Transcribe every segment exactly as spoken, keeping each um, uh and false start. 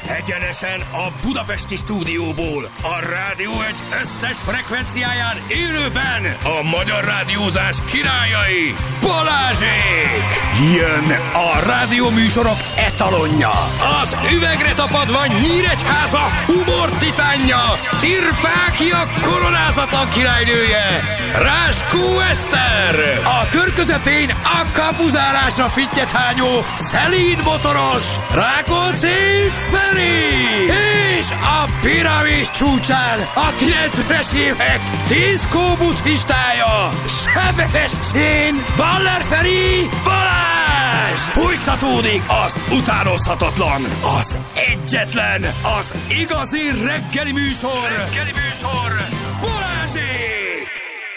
Egyenesen a budapesti stúdióból, a Rádió egy összes frekvenciáján élőben a magyar rádiózás királyai, Balázsék! Jön a rádióműsorok etalonja, az üvegre tapadva Nyíregyháza humor titánja, Tirpákia koronázatlan királynője, Ráskó Eszter! A kör közepén a kapuzárásra fittyethányó, szelíd motoros, Rákóczi Feri! És a piramis csúcsán a kilencvenes évek diszkó buddhistája, Sebestyén Baller Feri Balázs! Folytatódik az utánozhatatlan, az egyetlen, az igazi reggeli műsor, reggeli műsor Balázsék!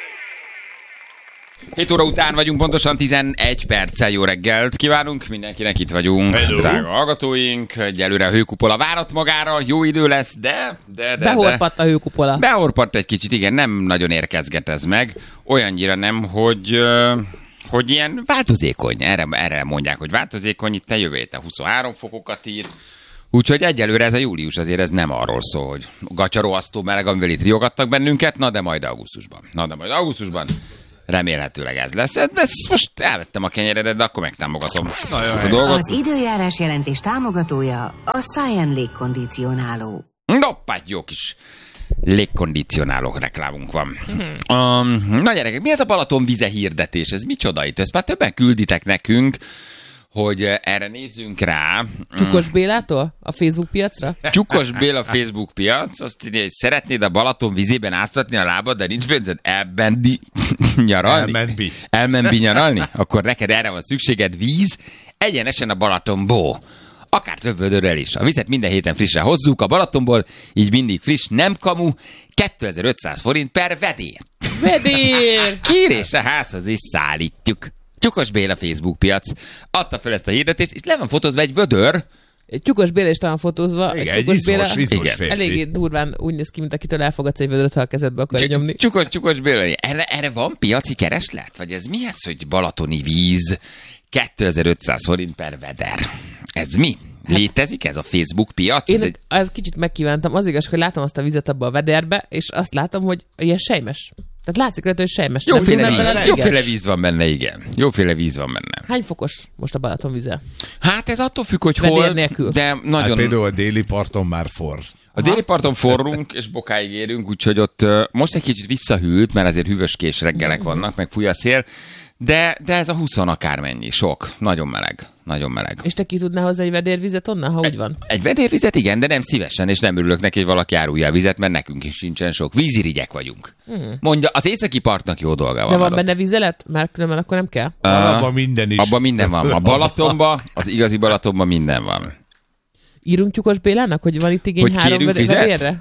hét óra után vagyunk, pontosan tizenegy perccel. Jó reggelt kívánunk, mindenkinek itt vagyunk. Hello. Drága hallgatóink, egyelőre a hőkupola várat magára, jó idő lesz, de... de, de Behorpadt a hőkupola. Behorpadt egy kicsit, igen, nem nagyon érkezget ez meg. Olyannyira nem, hogy... hogy ilyen változékony, erre, erre mondják, hogy változékony, itt a jövő héten huszonhárom fokokat ír. Úgyhogy egyelőre ez a július azért ez nem arról szól, hogy gacsaróasztó meleg, amivel itt riogattak bennünket, na de majd augusztusban. Na de majd augusztusban remélhetőleg ez lesz. Ezt most elvettem a kenyeredet, de akkor megtámogatom. Az időjárás jelentés támogatója a Science légkondicionáló. Noppát, jó kis légkondicionáló reklámunk van. Um, na gyerekek, mi ez a Balaton vize hirdetés? Ez micsoda itt? Ezt már többen külditek nekünk, hogy erre nézzünk rá. Csukos Bélától? A Facebook piacra? Csukos Béla Facebook piac. Azt írja, hogy szeretnéd a Balaton vizében áztatni a lábad, de nincs pénzed elbendi nyaralni? Elmenbi. Elmenbi nyaralni? Akkor neked erre van szükséged, víz, egyenesen a Balatonból. Akár több vödörrel is. A vizet minden héten frissen hozzuk a Balatonból, így mindig friss, nem kamu, kétezer-ötszáz forint per vedér. Vedér! Kérésre házhoz is szállítjuk. Csukos Béla Facebook piac adta fel ezt a hirdetést, és le van fotózva egy vödör. Egy Csukos Béla is talán fotózva. Igen, egy Csukos Béla, izmos eléggé durván úgy néz ki, mint akitől elfogadsz egy vödröt, ha a kezedbe akarja Csuk, nyomni. Csukos, Csukos Béla. Erre, erre van piaci kereslet? Vagy ez mi ez, hogy balatoni víz kétezer-ötszáz forint per veder? Ez mi? Létezik ez a Facebook piac? Én ez egy... egy... kicsit megkívántam. Az igaz, hogy látom azt a vizet abba a vederbe, és azt látom, hogy ilyen sejmes. Tehát látszik rajta, hogy sejmes. Jóféle víz. Jóféle víz van benne, igen. Jóféle víz van benne. Hány fokos most a Balaton vize? Hát ez attól függ, hogy Vedér hol, nélkül. de nagyon... Hát például a déli parton már forr. A déli parton forrunk, és bokáig érünk, úgyhogy ott uh, most egy kicsit visszahűlt, mert azért hűvöskés reggelek vannak, meg fúj a szél, de, de ez a húsz akármennyi, sok, nagyon meleg, nagyon meleg. És te ki tudnál hozzá egy vedérvizet onnan, ha úgy van? Egy vedérvizet igen, de nem szívesen, és nem örülök neki, hogy valaki árulja a vizet, mert nekünk is sincsen sok. Vízirigyek vagyunk. Hmm. Mondja, az északi partnak jó dolga van. De van benne vizelet? Mert különben akkor nem kell? Uh, abban minden is. Abban minden van. A Balatonban, az igazi Balatonban minden van. Írunk Csukos Bélának, hogy van itt igény hogy három vedérre?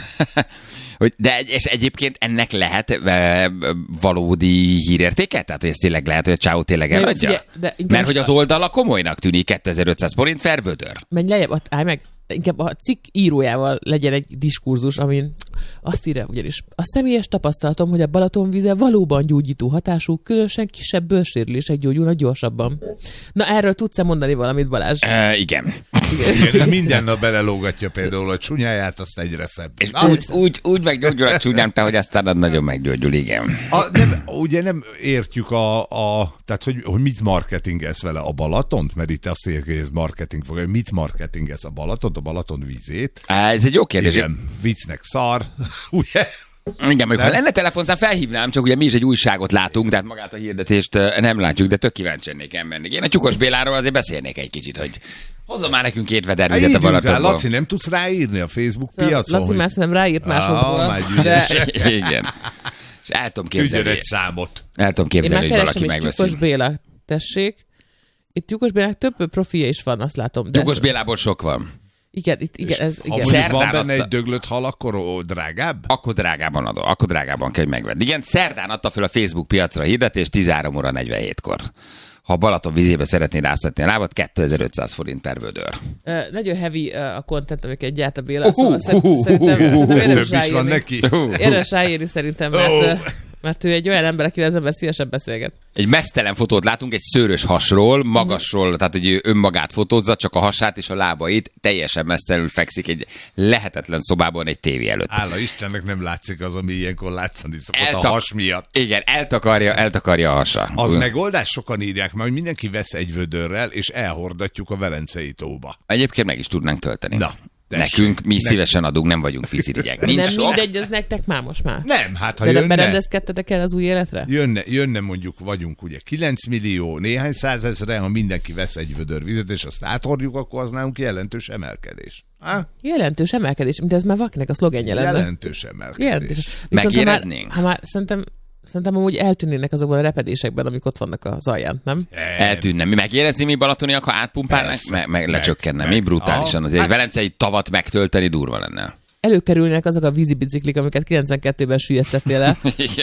Hogy, de és egyébként ennek lehet e, valódi hírértéke? Tehát ez tényleg lehet, hogy a csávó tényleg eladja? Mert hogy az oldala komolynak tűnik, kétezer-ötszáz forint per vödör. Menj lejjebb, állj meg. Inkább a cikk írójával legyen egy diskurzus, amin azt írja ugyanis. A személyes tapasztalatom, hogy a Balaton vize valóban gyógyító hatású, különösen kisebb bőrsérülések gyógyulnak gyorsabban. Na erről tudsz-e mondani valamit, Balázs? E, igen. igen. Minden nap belelógatja például a csúnyáját, azt egyre szebb. És úgy, úgy, úgy meggyógyul a csúnyám, te, hogy aztán az nagyon meggyógyul, igen. A, nem, ugye nem értjük a, a tehát hogy, hogy mit marketingez vele a Balatont, mert itt azt érjük, hogy ez marketing fog, mit marketingez a Balatont, a Balaton vízét. Ez egy jó kérdés. Igen, viccnek szar, ugye? Igen, még ha lenne telefonszám, felhívnám, csak ugye mi is egy újságot látunk, tehát magát a hirdetést nem látjuk, de tök kíváncsi lennék elmenni. Én a Csukos Béláról azért beszélnék egy kicsit, hogy hozzá már nekünk két vedervizet a Balatonból. Laci, nem tudsz ráírni a Facebook piacon? Laci már szerintem ráírt másokból. Ah, de... Igen. És el tudom képzelni. Küldjön egy számot. El tudom képzelni, hogy valaki megveszi. Csukos Béla, tessék. Itt Csukos Bélának több profilja is van, azt látom. Csukos Bélából sok van. Igen, itt, igen, ez, ha igen. van benne egy döglött hal, akkor ó, drágább? Akkor drágában adom, akkor drágában kell, hogy megvedd. Igen, szerdán adta fel a Facebook piacra a hirdetés tizenhárom óra negyvenhétkor. Ha Balaton vizébe szeretnéd áztatni a lábat, kétezer-ötszáz forint per vödör. Uh, nagyon heavy uh, a content, amiket gyárt a Béla, szóval szerintem érdemes ráírni. Érdemes ráírni szerintem, mert Mert ő egy olyan ember, akivel az ember szívesen beszélget. Egy mesztelen fotót látunk egy szőrös hasról, magasról, tehát hogy ő önmagát fotózza, csak a hasát és a lábait, teljesen mesztelenül fekszik egy lehetetlen szobában egy tévé előtt. Hála Istennek nem látszik az, ami ilyenkor látszani szokott Eltak- a has miatt. Igen, eltakarja, eltakarja a hasa. Az megoldás, sokan írják már, hogy mindenki vesz egy vödörrel, és elhordatjuk a Velencei tóba. Egyébként meg is tudnánk tölteni. Na, tessék. Nekünk, mi Ne- szívesen adunk, nem vagyunk vízirigyek. Nincs Nem sok. mindegy, az nektek már most már. Nem, hát ha De jönne, berendezkedtetek el az új életre? jönne, jönne mondjuk, vagyunk ugye kilenc millió, néhány százezre, ha mindenki vesz egy vödör vizet, és azt áthordjuk, akkor az nálunk jelentős emelkedés. Há? Jelentős emelkedés, mint ez már valakinek a szlogenje lenne. Jelentős emelkedés. Jelentős. Viszont Megéreznénk? Ha már, ha már szerintem, szerintem amúgy eltűnnének azokban a repedésekben, amik ott vannak az alján, nem? Eltűnne. Mi megérezni mi balatoniak, ha átpumpálnák? Persze. Meg, meg Meg, lecsökkenne. meg. Mi brutálisan. Aha. Azért egy velencei tavat megtölteni durva lenne. Előkerülnek azok a vízibiciklik, amiket kilencvenkettőben süllyesztettél le.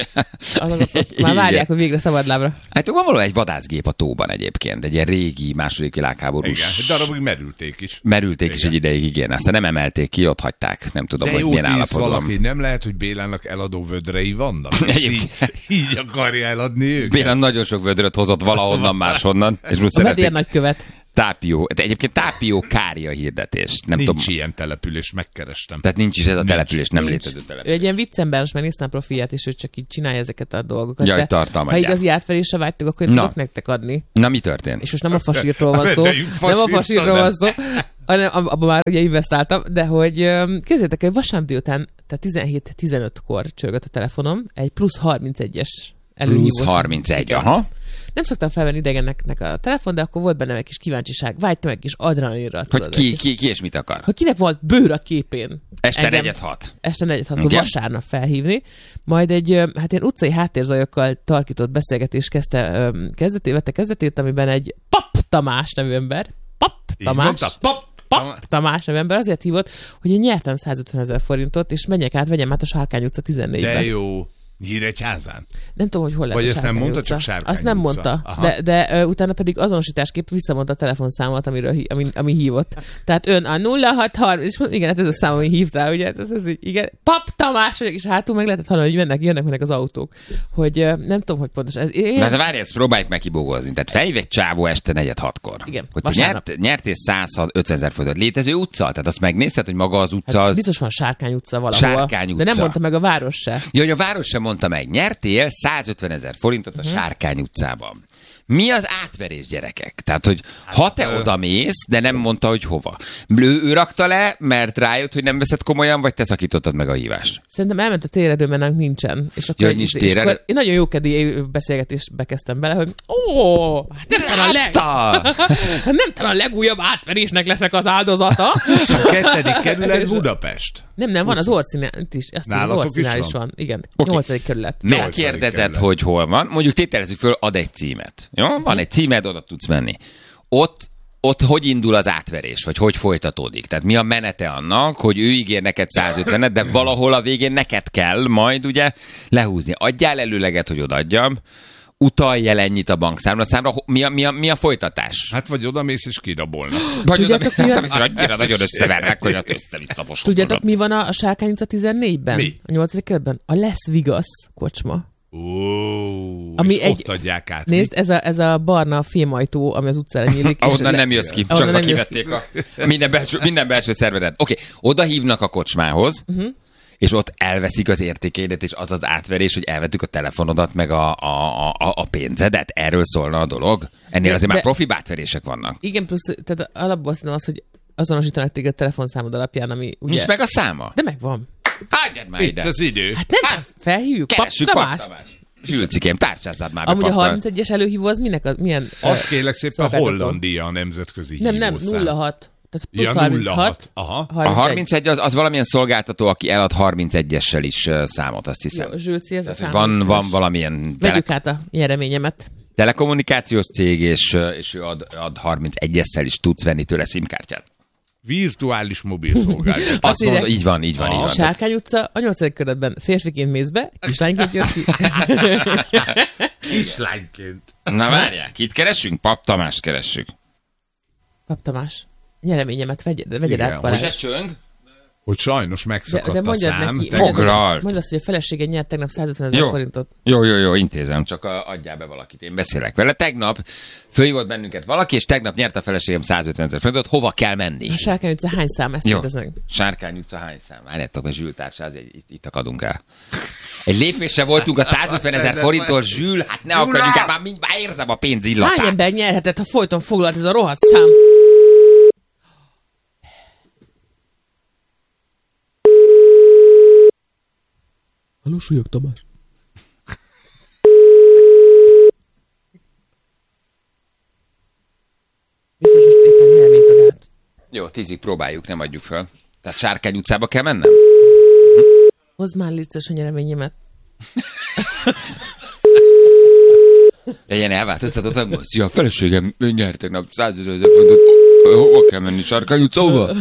Azokat ott már várják, hogy végre szabadlábra. Hát van valami egy vadászgép a tóban egyébként. Egy ilyen régi második Igen, világháborús. egy darabig merülték is. Merülték is Igen. egy ideig, igen. Aztán nem emelték ki, ott hagyták. Nem tudom, De hogy jót milyen írsz állapotban. valaki, nem lehet, hogy Bélának eladó vödrei vannak, és így, Egyébként. így akarja eladni őket. Béla nagyon sok vödröt hozott valahonnan máshonnan, és plusz A vedér szeretnék nagykövet. tápió. De egyébként tápió kárja hirdetés. Nem Nincs tudom. ilyen település, megkerestem. Tehát nincs is ez a település, nem Nincs. létező Ő település. egy ilyen viccember, most már néztem a profilját, és ő csak így csinálja ezeket a dolgokat. Jaj, De tartalmat ha gyárt. igazi átverésre vágytok, akkor én Na. tudok nektek adni. Na, mi történt? És most nem a fasírtól van szó, Rendeljük nem a fasírtól, fasírtól nem. van szó, hanem ab- abban már ugye investáltam, de hogy öm, képzeljétek, hogy vasárnap délután, tehát tizenhét tizenötkor csörgött a telefonom, egy plusz harmincegyes előhívó. Plusz harmincegy, aha. Nem szoktam felvenni idegeneknek a telefon, de akkor volt bennem egy kis kíváncsiság, vágytam egy kis adrenalinra. Hogy tudod, ki, egy kis- ki, ki és mit akar? hogy kinek volt bőr a képén. Este Engem- negyed hat. Este negyed hatkor Igen. vasárnap felhívni, majd egy ö, hát ilyen utcai háttérzajokkal tarkított beszélgetés kezdte, ö, kezdetét, vette kezdetét, amiben egy Pap Tamás nevű ember, Pap Így Tamás, mondta? Pap! Pap Tamás nevű ember azért hívott, hogy én nyertem százötven ezer forintot, és menjek át, vegyem át a Sárkány utca tizennégybe. De jó. Nyíregyházán? Nem tudom, hogy hol lett Vagy a ezt nem Sárkány mondta, utca. csak Sárkány Azt nem utca. mondta, Aha. de, de ö, utána pedig azonosításképp visszamondta a telefonszámot, amiről, hí- ami, ami hívott. Tehát ön a nulla hat harminc, és mondom, igen, hát ez a szám, ami hívtál, ugye? Ez, ez, így, igen. Pap Tamás vagyok, és hátul meg lehetett hallani, hogy mennek, jönnek mennek az autók. Hogy ö, nem tudom, hogy pontosan. Ez, én, Na de várj, ezt próbáljuk meg kibogozni. Tehát felhív egy csávó este negyed hatkor. Igen, Hogy te vasárnap. nyert, nyertél százötven ezer forintot. Létező utca? Tehát azt megnézted, hogy maga az utca hát az... biztos van Sárkány utca valahol. Sárkány De utca. nem mondta meg a város se. Ja, hogy a város sem mondta meg. Nyertél százötven ezer forintot a Mhm. Sárkány utcában. Mi az átverés, gyerekek? Tehát, hogy ha te oda mész, de nem mondta, hogy hova. Ő, ő rakta le, mert rájött, hogy nem veszed komolyan, vagy te szakítottad meg a hívást? Szerintem elment a téredő, mert nálunk nincsen. És akkor, Ja, hogy nincs és téredő? akkor én nagyon jókedély beszélgetésbe kezdtem bele, hogy ó, hát nem talán, a leg, Azt a- hát nem talán a legújabb átverésnek leszek az áldozata. huszonkettő kerület Budapest. Nem, nem, van az orcinál is. Azt hiszem, az Nálatok orcinál is is van? van. Igen, Oké. nyolcadik kerület. Megkérdezed, kerület. hogy hol van. Mondjuk tételezzük föl, ad egy címet. Jó? Van egy címed, oda tudsz menni. Ott, ott hogy indul az átverés, vagy hogy folytatódik? Tehát mi a menete annak, hogy ő ígér neked százötvenet, de valahol a végén neked kell majd ugye lehúzni. Adjál előleget, hogy odaadjam, utalj el ennyit a bankszámlaszámra. Mi a, mi a, mi a folytatás? Hát vagy odamész és kirabolnak. Vagy oda, Tudjátok, mi a- és annyira nagyon összevernek, hogy azt össze-vissza fosok. Tudjátok, mi van a, a Sárkány utca tizennégyben? Mi? A nyolcadik kerületben? A Lesz Vigasz kocsma. Ó, Ami és egy- ott adják át. Nézd, ez a, ez a barna fémajtó, ami az utcára nyílik. és Ahonnan le- nem jössz ki, ahonnan csak ha nem jössz kivették a minden belső, minden belső szervedet. Oké, okay. Oda hívnak a kocsmához, uh-huh. és ott elveszik az értékeidet, és az az átverés, hogy elvettük a telefonodat, meg a, a, a, a pénzedet. Erről szólna a dolog. Ennél De- azért már de- profi átverések vannak. Igen, plusz, tehát alapból azt mondom az, hogy azonosítanak téged a telefonszámod alapján, ami ugye... Nincs meg a száma? De megvan. Hagyjad már Itt ide. az idő. Hát nem, hát, felhívjuk. Keressük Pap Pap Tamás. Tamás. Zsülcikém, tárcsázzad már be Amúgy a Pap Tamás. harmincegyes előhívó az minek a, milyen... Azt ö, kérlek szépen, szolgáltató? Hollandia a nemzetközi Nem, nem, hívószám. nulla hat. Tehát plusz Ja, nulla harminchat. hat. Aha. A harmincegy az, az valamilyen szolgáltató, aki elad harmincegyessel is uh, számot, azt hiszem. Jó, Zsülci, ez a Tehát, szám. hogy van, van valamilyen tele, Vegyük át a nyereményemet. telekommunikációs cég, és, uh, és ő ad, ad harmincegyessel is tudsz venni tőle szimkártyát. Virtuális mobil szolgáltató. Azt írják- mondod, így van, így van, így van. Sárkány utca, a nyolcadik kerületben férfiként mész be, kislányként jössz ki. Kislányként. Na várják, kit keresünk? Pap Tamást keressük. Pap Tamás, nyereményemet vegyed, vegyed Igen, át, Most Balázs. ez csöng? hogy sajnos megszakadt de, de a szám. Neki, Foglalt. mondd azt, hogy a felesége nyert tegnap százötvenezer forintot. Jó, jó, jó, intézem, csak a, adjál be valakit, én beszélek vele. Tegnap fölhívott bennünket valaki, és tegnap nyert a feleségem százötvenezer forintot, hova kell menni? A Sárkány utca hány szám, ezt kérdezem? Sárkány utca hány szám? Várjátok, a Zsül társáz, itt, itt akadunk el. Egy lépésre voltunk a százötvenezer forinttól, Zsül, hát ne akadjunk el, már, mind, már érzem a pénz illatát. Hány ember nyerhetett, ha folyton foglalt ez a rohadt szám? Halló, Súlyog Tamás. Biztos, most éppen nyer, mint a gát. Jó, tízig próbáljuk, nem adjuk fel. Tehát Sárkány utcába kell mennem? Hozd már létszes a nyereményemet. Ilyen elváltoztatottam, hogy szia, a feleségem nyert tegnap százezer forintot. Hova kell menni, Sárkány utca, hova?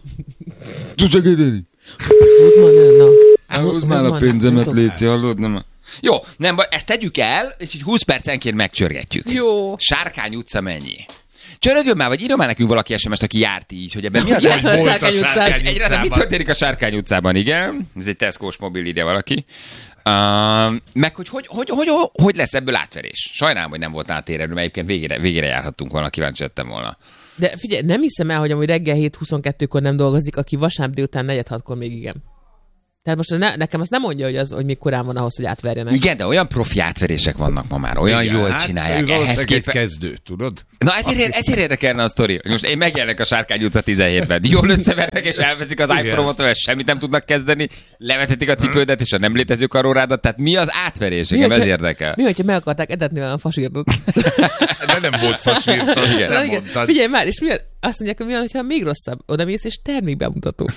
Tudsz segíteni? Hozd már, ne, na. Hozd már a pénzemet, léci, hallod? Nem. Jó, nem baj, ezt tegyük el, és így húsz percenként megcsörgetjük. Jó. Sárkány utca mennyi? Csörögjön már, vagy írjon már nekünk valaki es em est, aki járt így, hogy ebben mi az Járt a volt Sárkány utcán. Egyre, mi történik a Sárkány utcában, igen? Ez egy Tesco-s mobil, ide valaki. Uh, meg hogy hogy, hogy, hogy hogy lesz ebből átverés? Sajnálom, hogy nem volt átérelő, mert egyébként végére, végére járhattunk volna, kíváncsi lettem volna. De figyelj, nem hiszem el, hogy amúgy reggel hét huszonkettőkor nem dolgozik, aki vasárnap délután negyed hatkor még igen. Tehát most ne, nekem azt nem mondja, hogy az, hogy még korán van ahhoz, hogy átverjenek. Igen, de olyan profi átverések vannak ma már, olyan igen, jól hát csinálják. Ehhez Ehhez képest... egy kezdő, tudod? Na ezért, ezért érdekelne a sztori. Most én megjelennek a Sárkány utca tizenhétben. Jól összevernek és elveszik az iPhone-ot, és semmit nem tudnak kezdeni, levetetik a cipődet és a nem létező karórádat. Tehát mi az átverés? Igen, ez érdekel. Mi, hogyha meg akarták etetni a fasírtot? De nem volt fasírtot, igen. nem igen. mondtad. Figyelj már, és mi, azt mondják, hogy mi van, hogyha még rosszabb, oda mész és termékbemutató.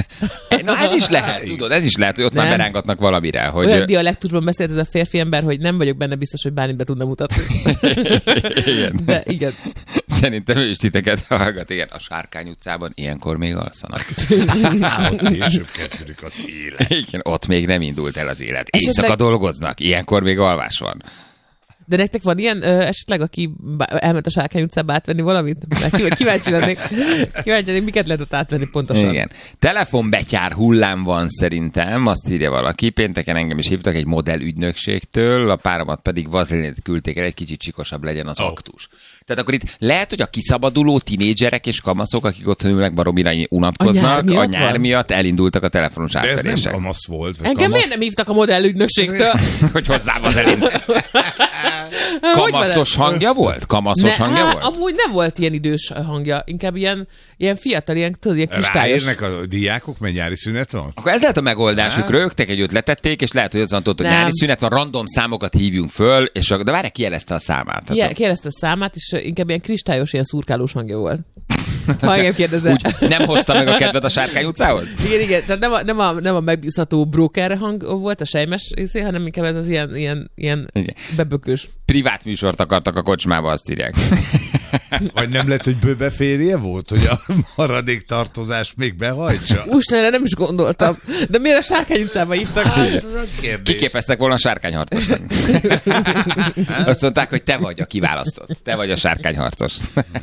Na ez is lehet, tudod, ez is lehet, hogy ott nem. Már berángatnak valamire. Hogy... Olyan dialektusban beszélt ez a férfi ember, hogy nem vagyok benne biztos, hogy bármit be tudna mutatni. Igen. De igen. Szerintem ő is titeket hallgat. Igen, a Sárkány utcában ilyenkor még alszanak. Ott később kezdődik az élet. Igen, ott még nem indult el az élet. Éjszaka esetleg... dolgoznak, ilyenkor még alvás van. De nektek van ilyen ö, esetleg, aki elment a Sárkány utcába átvenni valamit? Kíváncsi lennék, kíváncsi lennék, miket lehet ott átvenni pontosan. Igen. Telefonbetyár hullám van szerintem, azt írja valaki. Pénteken engem is hívtak egy modellügynökségtől, a páromat pedig vazelinét küldték el, egy kicsit csikosabb legyen az oh. aktus. Tehát akkor itt lehet, hogy a kiszabaduló tinédzserek és kamaszok, akik otthon ülnek baromira unatkoznak, a nyár miatt, a nyár miatt elindultak a telefons átverések. De ez nem kamasz volt. Engem kamasz... miért nem hívtak a modellügynökségtől? Hogy hozzá vazelint. Kamaszos hangja volt? Kamaszos ne, hangja á, volt? Amúgy nem volt ilyen idős hangja, inkább ilyen, ilyen fiatal, ilyen, tudod, ilyen kristályos. Ráérnek a diákok, mert nyári szünet van? Akkor ez lehet a megoldásuk, rögtek együtt letették, és lehet, hogy az van tudod, hogy nyári szünet van, random számokat hívjunk föl, és de várj, kijelezte a számát. Tehát kijelezte a számát, és inkább ilyen kristályos, ilyen szurkálós hangja volt. Ha engem kérdezel. Úgy nem hozta meg a kedved a Sárkány utcához? Igen, igen. Tehát nem a, nem a, nem a megbízható broker hang volt, a sejmes részé, hanem inkább ez az ilyen, ilyen, ilyen bebökős. Privát műsort akartak a kocsmába, azt írják. Vagy nem lett, hogy bőbe férje volt, hogy a maradék tartozást még behajtsa? Ustenre, nem is gondoltam. De miért a Sárkány utcába hívtak? Hát, kiképeztek volna a sárkányharcos. Azt mondták, hogy te vagy a kiválasztott. Te vagy a sárkányharcos.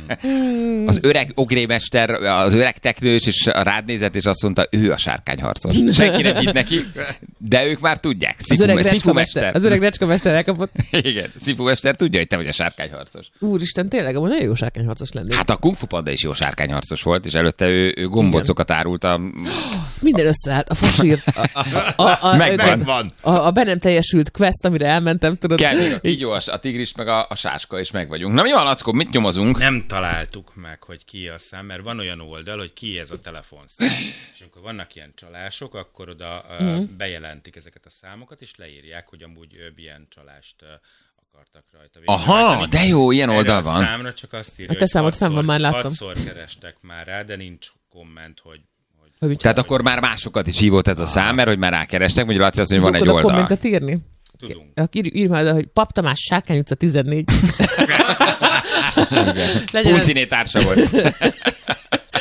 Az öreg ogrémester, az öreg teknős, és rád nézett, és azt mondta, ő a sárkányharcos. Senki nem hitt neki, de ők már tudják. Szifu, az öreg recska-mester. Az öreg recska-mester elkapott. Igen, Szifu-mester tudja, hogy te vagy a sárkányharcos. Úristen, tényleg, amúgy nagyon jó sárkányharcos lennék. Hát a Kung Fu Panda is jó sárkányharcos volt, és előtte ő, ő gombócokat árult a... Minden összeállt, a fasír. A, a, a, Megvan. A, a be nem teljesült quest, amire elmentem, tudod. Kell még a kígyó, a tigris, meg a, a sáska, és meg vagyunk. Na mi van, Lackó, mit nyomozunk? Nem találtuk meg, hogy ki a szám, mert van olyan oldal, hogy ki ez a telefonszám. És amikor vannak ilyen csalások, akkor oda mm. bejelentik ezeket a számokat, és leírják, hogy amúgy ilyen csalást akartak rajta. Aha, rajta, de jó, ilyen oldal van. A számra csak azt írja, a te számot fenn van, már láttam. Hatszor kerestek már rá, de nincs komment, hogy... hogy Tehát akkor már másokat is hívott ez a szám, mert hogy már rákerestek, vagy Laci azt mondja, hogy van egy oldal. Kommentet írni? Tudunk. Ír, ír már, hogy Pap Tamás, Sárkány utca tizennégy. Punciné társa volt.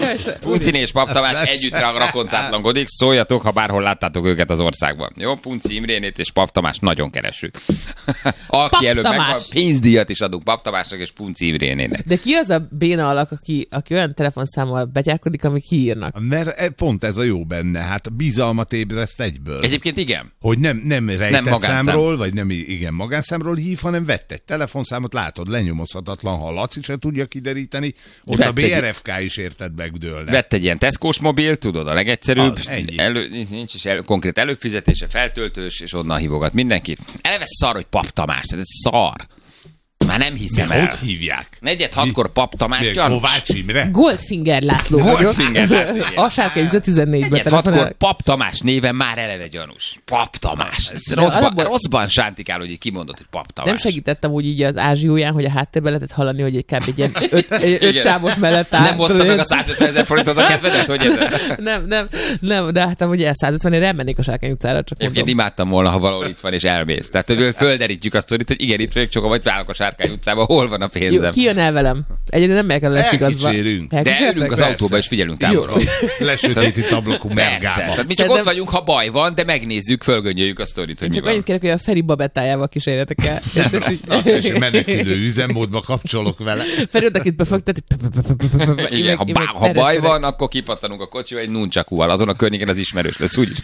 Puncini és Pap Tamás együtt rakoncátlankodik, szóljatok, ha bárhol láttátok őket az országban. Jó, Punci Imrénét és Pap Tamás nagyon keresünk. Aki előbb megvan, pénzdíjat is adunk Pap Tamásnak és Punci Imrénének. De ki az a béna alak, aki, aki olyan telefonszámmal betyárkodik, ami kiírnak? Mert pont ez a jó benne, hát bizalmat ébreszt egyből. Egyébként igen. Hogy nem, nem rejtett nem számról, vagy nem igen magánszámról hív, hanem vett egy telefonszámot, látod, lenyomozhatatlan, ha Laci se tudja kideríteni, ott vett a bé er ef ká egy... is érted megdőlne. Vett egy ilyen Tesco-s mobil, tudod, a legegyszerűbb. Az, elő, nincs is elő, konkrét előfizetése, feltöltős, és onnan hívogat mindenkit. Eleve szar, hogy Pap Tamás, ez szar. Már nem hiszem de el. hogy hívják? Negyed hatkor Pap Tamás gyanús. Kovács Imre? Goldfinger László. Goldfinger László. A Sárkány utca tizennégyben. Negyed hatkor Pap Tamás néven már eleve gyanús. Pap Tamás. Rosszban, alapból... rosszban sántikál, hogy kimondott, hogy Pap Tamás. Nem segítettem úgy így az ázsióján, hogy a háttérben lehetett hallani, hogy egy kb. Egy ilyen öt, öt sávos mellett áll. Nem hozta meg a százötven ezer forintot a kedvedet, hogy ez? Nem, nem, nem, de hát hogy el százötvenére elmennék a Sárkány utcára, csak mondom. Én imádtam volna, ha valahol itt van és elmész. Tehát, hogy földerítjük azt, hogy igen, itt vagyok, csak vagy válok a Sárkány utcába, hol van a pénzem. Jó, ki jön el velem? Egyébként nem megyek el lesz igazba. De ülünk az autóba és figyelünk távolról. Lesötétít ablakú mergába. Tehát mi csak ott vagyunk, ha baj van, de megnézzük, fölgöngyöljük a sztorit, hogy mi csak van. annyit kérek, hogy a Feri babettájával kísérjetek el. És menekülő üzemmódba kapcsolok vele. Feri odakit befogtat. Igen, ha, bá, ha baj van, akkor kipattanunk a kocsival egy nuncsakúval. Azon a környéken az ismerős lesz, úgyis.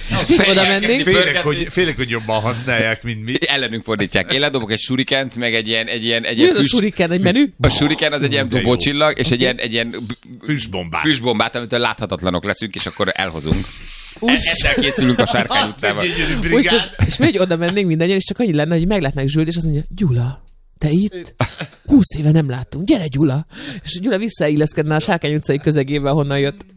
Félek, hogy jobban használják, mint mi. Ellenünk fordítják. Én ledobok egy surikent, meg egy ilyen, egy ilyen, egy ilyen füst... a suriken, egy menü? A suriken az egy ilyen dobócsillag, és egy ilyen, egy ilyen füstbombát. füstbombát, amitől láthatatlanok leszünk, és akkor elhozunk. E- ezzel készülünk a Sárkány utcába. És még oda mennénk mindannyian, és csak annyi lenne, hogy meglátnánk Zsült, és azt mondja, Gyula, te itt? Húsz éve nem láttunk, gyere Gyula! És Gyula visszailleszkedne a Sárkány utcai közegével, honnan jött.